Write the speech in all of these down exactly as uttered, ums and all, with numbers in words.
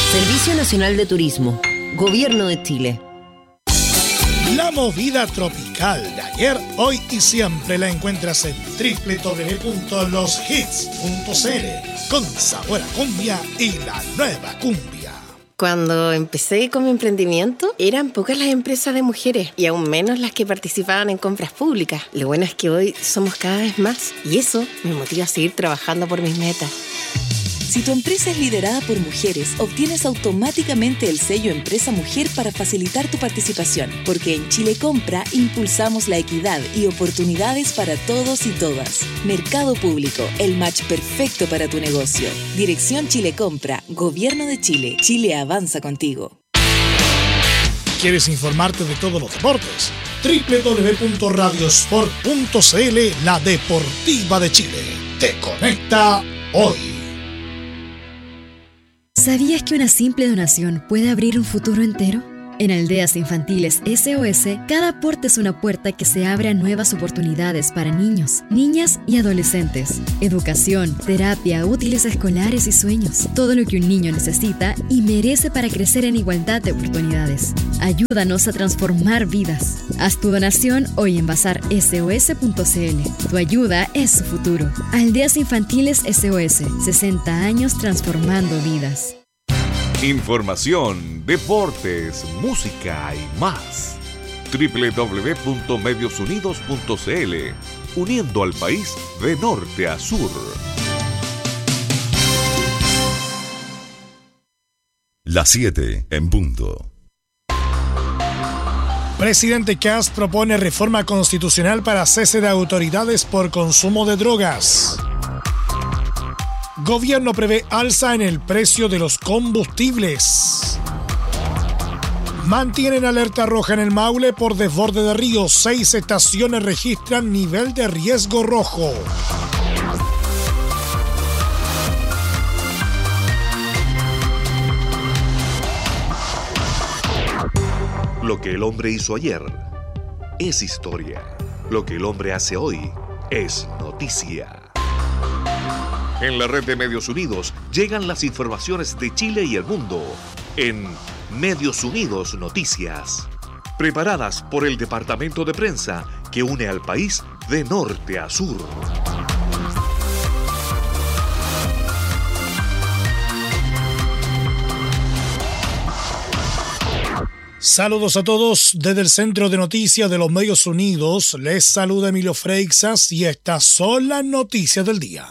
Servicio Nacional de Turismo, Gobierno de Chile. La movida tropical de ayer, hoy y siempre la encuentras en doble u doble u doble u punto los hits punto c l, con sabor a cumbia y la nueva cumbia. Cuando empecé con mi emprendimiento, eran pocas las empresas de mujeres y aún menos las que participaban en compras públicas. Lo bueno es que hoy somos cada vez más y eso me motiva a seguir trabajando por mis metas. Si tu empresa es liderada por mujeres, obtienes automáticamente el sello Empresa Mujer para facilitar tu participación, porque en Chile Compra impulsamos la equidad y oportunidades para todos y todas. Mercado Público, el match perfecto para tu negocio. Dirección Chile Compra, Gobierno de Chile. Chile avanza contigo. ¿Quieres informarte de todos los deportes? doble u doble u doble u punto radiosport punto c l, la deportiva de Chile. Te conecta hoy. ¿Sabías que una simple donación puede abrir un futuro entero? En Aldeas Infantiles S O S, cada aporte es una puerta que se abre a nuevas oportunidades para niños, niñas y adolescentes. Educación, terapia, útiles escolares y sueños. Todo lo que un niño necesita y merece para crecer en igualdad de oportunidades. Ayúdanos a transformar vidas. Haz tu donación hoy en bazar S O S punto c l. Tu ayuda es su futuro. Aldeas Infantiles S O S, sesenta años transformando vidas. Información, deportes, música y más. doble u doble u doble u punto medios unidos punto c l, uniendo al país de norte a sur. Las siete en punto. Presidente Kast propone reforma constitucional para cese de autoridades por consumo de drogas. Gobierno prevé alza en el precio de los combustibles. Mantienen alerta roja en el Maule por desborde de río. Seis estaciones registran nivel de riesgo rojo. Lo que el hombre hizo ayer es historia. Lo que el hombre hace hoy es noticia. En la red de Medios Unidos llegan las informaciones de Chile y el mundo en Medios Unidos Noticias, preparadas por el departamento de prensa que une al país de norte a sur. Saludos a todos desde el Centro de Noticias de los Medios Unidos. Les saluda Emilio Freixas y estas son las noticias del día.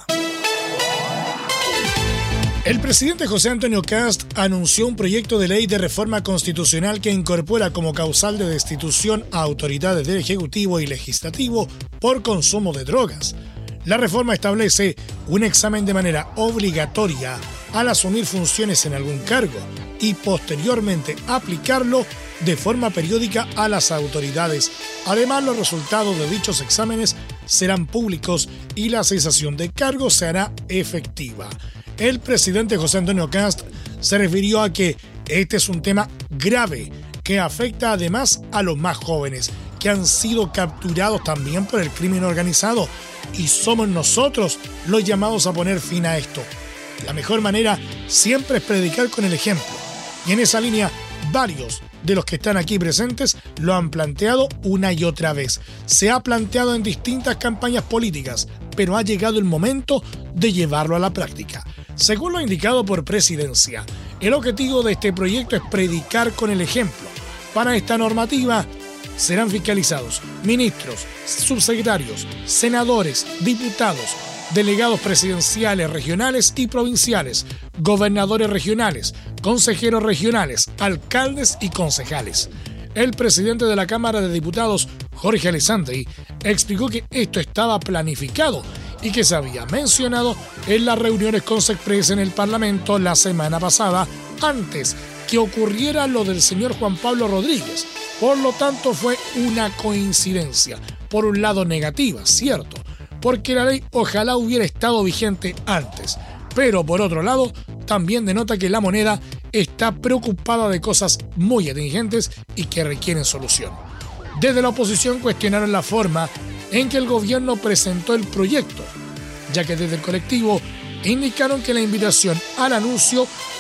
El presidente José Antonio Kast anunció un proyecto de ley de reforma constitucional que incorpora como causal de destitución a autoridades del Ejecutivo y Legislativo por consumo de drogas. La reforma establece un examen de manera obligatoria al asumir funciones en algún cargo y posteriormente aplicarlo de forma periódica a las autoridades. Además, los resultados de dichos exámenes serán públicos y la cesación de cargo se hará efectiva. El presidente José Antonio Kast se refirió a que este es un tema grave que afecta además a los más jóvenes, que han sido capturados también por el crimen organizado, y somos nosotros los llamados a poner fin a esto. La mejor manera siempre es predicar con el ejemplo, y en esa línea varios de los que están aquí presentes lo han planteado una y otra vez. Se ha planteado en distintas campañas políticas, pero ha llegado el momento de llevarlo a la práctica. Según lo indicado por Presidencia, el objetivo de este proyecto es predicar con el ejemplo. Para esta normativa serán fiscalizados ministros, subsecretarios, senadores, diputados, delegados presidenciales regionales y provinciales, gobernadores regionales, consejeros regionales, alcaldes y concejales. El presidente de la Cámara de Diputados, Jorge Alessandri, explicó que esto estaba planificado y que se había mencionado en las reuniones con Sexpress en el Parlamento la semana pasada, antes que ocurriera lo del señor Juan Pablo Rodríguez. Por lo tanto, fue una coincidencia, por un lado negativa, cierto, porque la ley ojalá hubiera estado vigente antes, pero por otro lado, también denota que la moneda está preocupada de cosas muy atingentes y que requieren solución. Desde la oposición cuestionaron la forma en que el gobierno presentó el proyecto, ya que desde el colectivo indicaron que la invitación al anuncio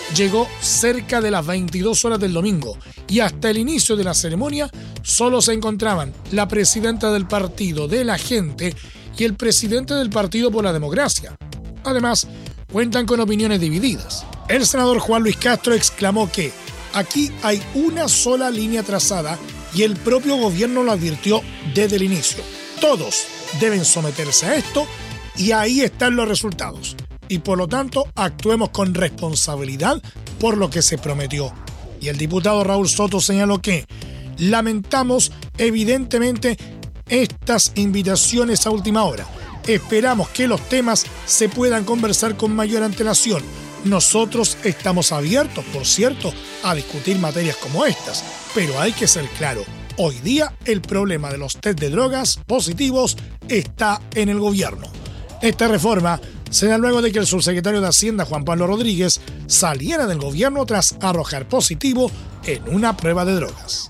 llegó cerca de las veintidós horas del domingo y hasta el inicio de la ceremonia solo se encontraban la presidenta del Partido de la Gente y el presidente del Partido por la Democracia. Además, cuentan con opiniones divididas. El senador Juan Luis Castro exclamó que aquí hay una sola línea trazada y el propio gobierno lo advirtió desde el inicio. Todos deben someterse a esto y ahí están los resultados. Y por lo tanto, actuemos con responsabilidad por lo que se prometió. Y el diputado Raúl Soto señaló que lamentamos evidentemente estas invitaciones a última hora. Esperamos que los temas se puedan conversar con mayor antelación. Nosotros estamos abiertos, por cierto, a discutir materias como estas, pero hay que ser claro. Hoy día el problema de los test de drogas positivos está en el gobierno. Esta reforma se da luego de que el subsecretario de Hacienda, Juan Pablo Rodríguez, saliera del gobierno tras arrojar positivo en una prueba de drogas.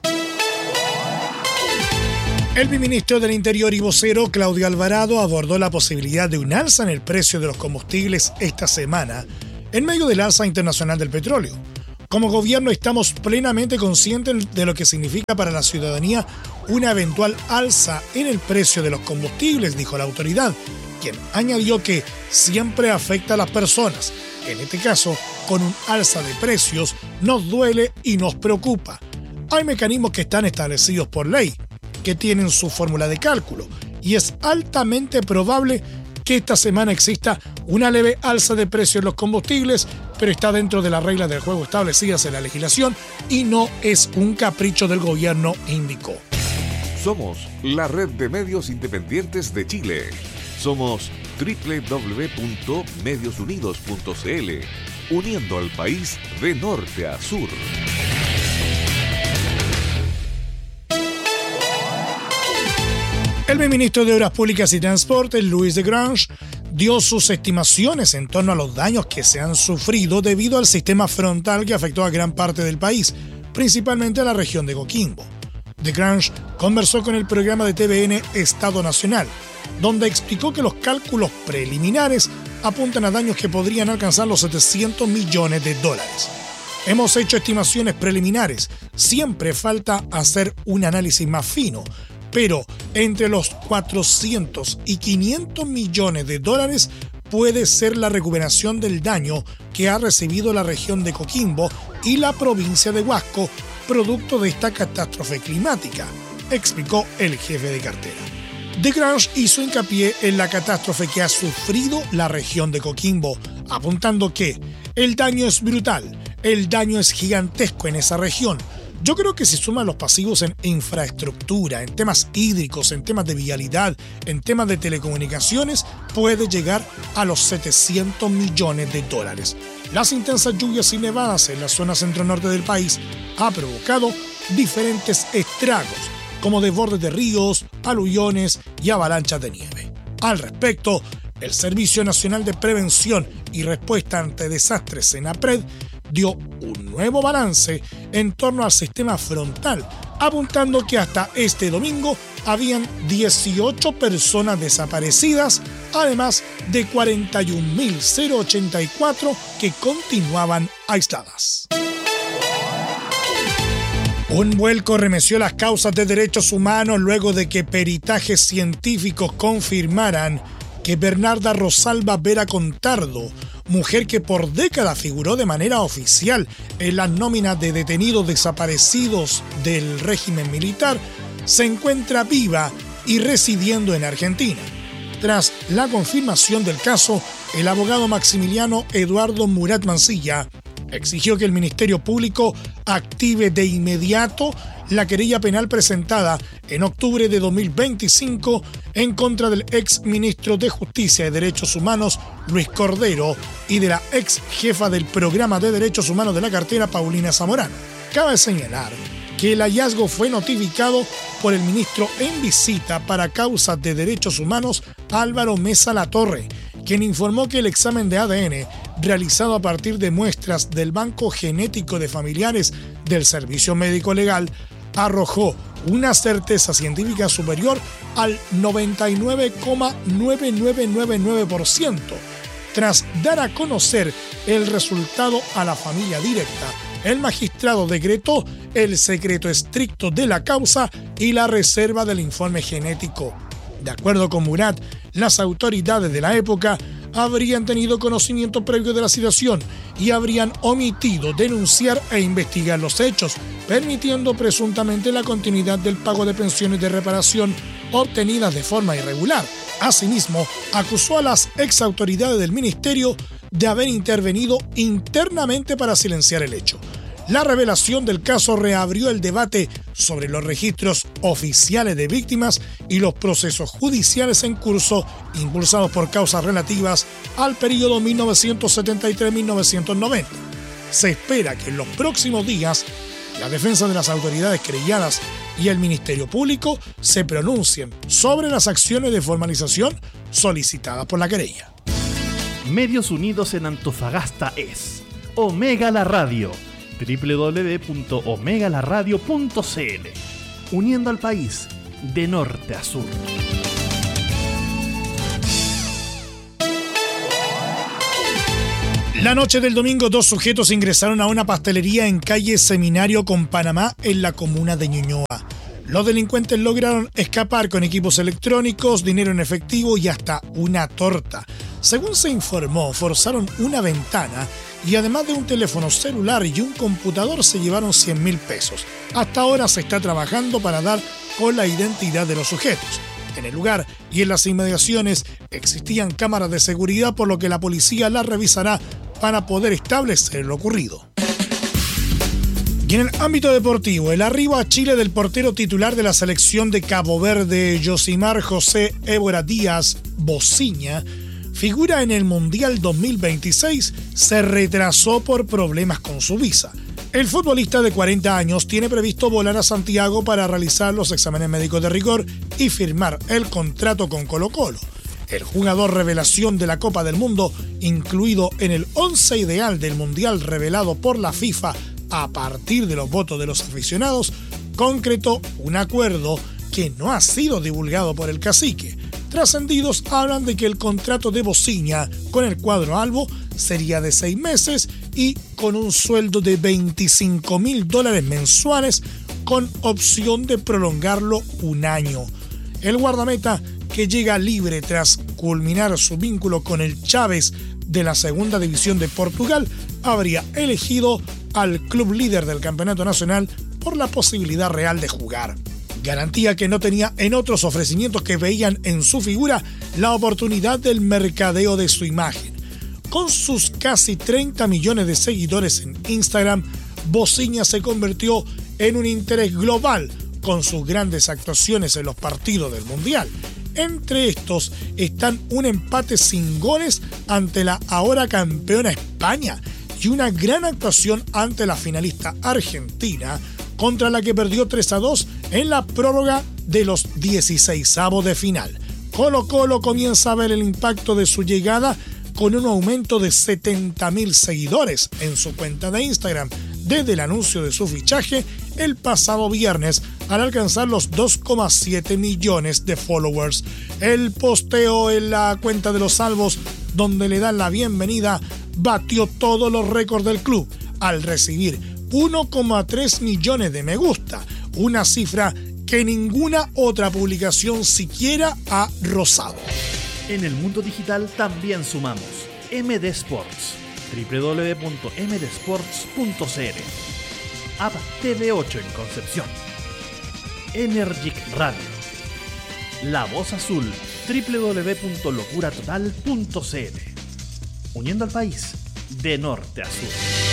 El viceministro del Interior y vocero, Claudio Alvarado, abordó la posibilidad de un alza en el precio de los combustibles esta semana, en medio del alza internacional del petróleo. Como gobierno estamos plenamente conscientes de lo que significa para la ciudadanía una eventual alza en el precio de los combustibles, dijo la autoridad, quien añadió que siempre afecta a las personas. En este caso, con un alza de precios, nos duele y nos preocupa. Hay mecanismos que están establecidos por ley, que tienen su fórmula de cálculo, y es altamente probable que esta semana exista una leve alza de precios en los combustibles, pero está dentro de las reglas del juego establecidas en la legislación y no es un capricho del gobierno, indicó. Somos la red de medios independientes de Chile. Somos doble u doble u doble u punto medios unidos punto c l, uniendo al país de norte a sur. El ministro de Obras Públicas y Transportes, Louis de Grange, dio sus estimaciones en torno a los daños que se han sufrido debido al sistema frontal que afectó a gran parte del país, principalmente a la región de Coquimbo. De Grange conversó con el programa de T V N Estado Nacional, donde explicó que los cálculos preliminares apuntan a daños que podrían alcanzar los setecientos millones de dólares. Hemos hecho estimaciones preliminares, siempre falta hacer un análisis más fino, pero entre los cuatrocientos y quinientos millones de dólares puede ser la recuperación del daño que ha recibido la región de Coquimbo y la provincia de Huasco, producto de esta catástrofe climática, explicó el jefe de cartera. De Grange hizo hincapié en la catástrofe que ha sufrido la región de Coquimbo, apuntando que el daño es brutal, el daño es gigantesco en esa región. Yo creo que si suman los pasivos en infraestructura, en temas hídricos, en temas de vialidad, en temas de telecomunicaciones, puede llegar a los setecientos millones de dólares. Las intensas lluvias y nevadas en la zona centro-norte del país ha provocado diferentes estragos, como desbordes de ríos, aluviones y avalanchas de nieve. Al respecto, el Servicio Nacional de Prevención y Respuesta ante Desastres, SENAPRED, dio un nuevo balance en torno al sistema frontal, apuntando que hasta este domingo habían dieciocho personas desaparecidas, además de cuarenta y un mil ochenta y cuatro que continuaban aisladas. Un vuelco remeció las causas de derechos humanos luego de que peritajes científicos confirmaran que Bernarda Rosalba Vera Contardo, mujer que por décadas figuró de manera oficial en las nóminas de detenidos desaparecidos del régimen militar, se encuentra viva y residiendo en Argentina. Tras la confirmación del caso, el abogado Maximiliano Eduardo Murat Mancilla exigió que el Ministerio Público active de inmediato la querella penal presentada en octubre de dos mil veinticinco en contra del ex ministro de Justicia y Derechos Humanos, Luis Cordero, y de la ex jefa del Programa de Derechos Humanos de la cartera, Paulina Zamorano. Cabe señalar que el hallazgo fue notificado por el ministro en visita para causas de derechos humanos, Álvaro Mesa Latorre, quien informó que el examen de A D N, realizado a partir de muestras del Banco Genético de Familiares del Servicio Médico Legal, arrojó una certeza científica superior al noventa y nueve coma nueve nueve nueve nueve por ciento, Tras dar a conocer el resultado a la familia directa, el magistrado decretó el secreto estricto de la causa y la reserva del informe genético. De acuerdo con Murat, las autoridades de la época habrían tenido conocimiento previo de la situación y habrían omitido denunciar e investigar los hechos, permitiendo presuntamente la continuidad del pago de pensiones de reparación obtenidas de forma irregular. Asimismo, acusó a las exautoridades del ministerio de haber intervenido internamente para silenciar el hecho. La revelación del caso reabrió el debate sobre los registros oficiales de víctimas y los procesos judiciales en curso impulsados por causas relativas al periodo mil novecientos setenta y tres a mil novecientos noventa. Se espera que en los próximos días la defensa de las autoridades querelladas y el Ministerio Público se pronuncien sobre las acciones de formalización solicitadas por la querella. Medios Unidos en Antofagasta es Omega La Radio, doble u doble u doble u punto omega la radio punto c l, uniendo al país de norte a sur. La noche del domingo, dos sujetos ingresaron a una pastelería en calle Seminario con Panamá, en la comuna de Ñuñoa. Los delincuentes lograron escapar con equipos electrónicos, dinero en efectivo y hasta una torta. Según se informó, forzaron una ventana y además de un teléfono celular y un computador se llevaron cien mil pesos. Hasta ahora se está trabajando para dar con la identidad de los sujetos. En el lugar y en las inmediaciones existían cámaras de seguridad, por lo que la policía las revisará para poder establecer lo ocurrido. Y en el ámbito deportivo, el arribo a Chile del portero titular de la selección de Cabo Verde, Yosimar José Évora Díaz Bociña, figura en el Mundial dos mil veintiséis, se retrasó por problemas con su visa. El futbolista de cuarenta años tiene previsto volar a Santiago para realizar los exámenes médicos de rigor y firmar el contrato con Colo-Colo. El jugador revelación de la Copa del Mundo, incluido en el once ideal del Mundial revelado por la FIFA a partir de los votos de los aficionados, concretó un acuerdo que no ha sido divulgado por el cacique. Trascendidos hablan de que el contrato de Bociña con el cuadro albo sería de seis meses y con un sueldo de veinticinco mil dólares mensuales, con opción de prolongarlo un año. El guardameta, que llega libre tras culminar su vínculo con el Chaves de la Segunda División de Portugal, habría elegido al club líder del campeonato nacional por la posibilidad real de jugar. Garantía que no tenía en otros ofrecimientos que veían en su figura la oportunidad del mercadeo de su imagen. Con sus casi treinta millones de seguidores en Instagram, Bociña se convirtió en un interés global con sus grandes actuaciones en los partidos del Mundial. Entre estos están un empate sin goles ante la ahora campeona España y una gran actuación ante la finalista Argentina, contra la que perdió tres a dos en la prórroga de los dieciseisavos de final. Colo-Colo comienza a ver el impacto de su llegada con un aumento de setenta mil seguidores en su cuenta de Instagram desde el anuncio de su fichaje el pasado viernes, al alcanzar los dos coma siete millones de followers. El posteo en la cuenta de los albos, donde le dan la bienvenida, batió todos los récords del club al recibir uno coma tres millones de me gusta, una cifra que ninguna otra publicación siquiera ha rozado. En el mundo digital también sumamos M D Sports, doble u doble u doble u punto m d sports punto c l, App T V ocho en Concepción, Energic Radio, La Voz Azul, doble u doble u doble u punto locura total punto c l, uniendo al país de norte a sur.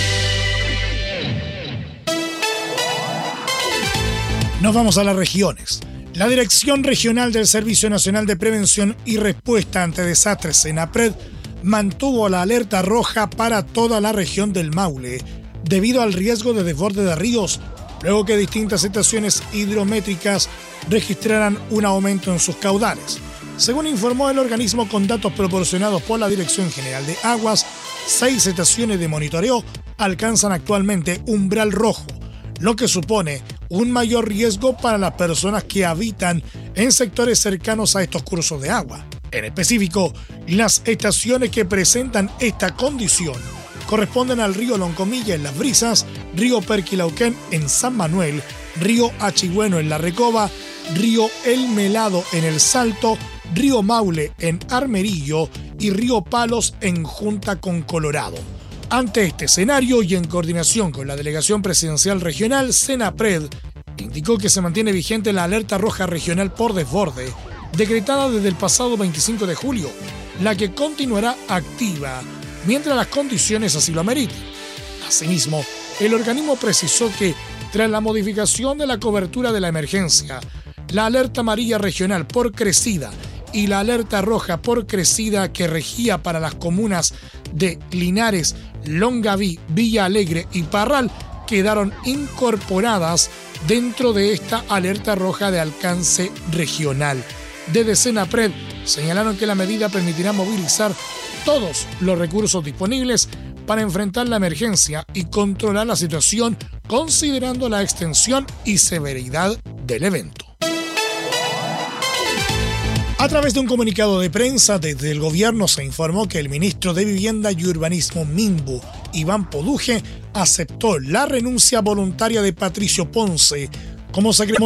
Nos vamos a las regiones. La Dirección Regional del Servicio Nacional de Prevención y Respuesta ante Desastres, SENAPRED, mantuvo la alerta roja para toda la región del Maule debido al riesgo de desborde de ríos, luego que distintas estaciones hidrométricas registraran un aumento en sus caudales. Según informó el organismo con datos proporcionados por la Dirección General de Aguas, seis estaciones de monitoreo alcanzan actualmente umbral rojo, lo que supone un mayor riesgo para las personas que habitan en sectores cercanos a estos cursos de agua. En específico, las estaciones que presentan esta condición corresponden al río Loncomilla en Las Brisas, río Perquilauquén en San Manuel, río Achigüeno en La Recoba, río El Melado en El Salto, río Maule en Armerillo y río Palos en Junta con Colorado. Ante este escenario y en coordinación con la Delegación Presidencial Regional, Senapred indicó que se mantiene vigente la alerta roja regional por desborde, decretada desde el pasado veinticinco de julio, la que continuará activa mientras las condiciones así lo ameriten. Asimismo, el organismo precisó que, tras la modificación de la cobertura de la emergencia, la alerta amarilla regional por crecida y la alerta roja por crecida que regía para las comunas de Linares, Longaví, Villa Alegre y Parral quedaron incorporadas dentro de esta alerta roja de alcance regional. Desde Senapred señalaron que la medida permitirá movilizar todos los recursos disponibles para enfrentar la emergencia y controlar la situación considerando la extensión y severidad del evento. A través de un comunicado de prensa desde el gobierno se informó que el ministro de Vivienda y Urbanismo Minbu, Iván Poduje, aceptó la renuncia voluntaria de Patricio Ponce como secretario